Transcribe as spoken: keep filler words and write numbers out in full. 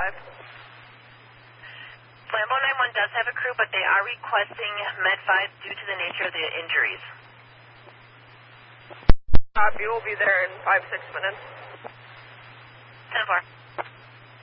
five. Flambeau nine one does have a crew, but they are requesting Med five due to the nature of the injuries. Copy, we'll be there in five, six minutes. ten four.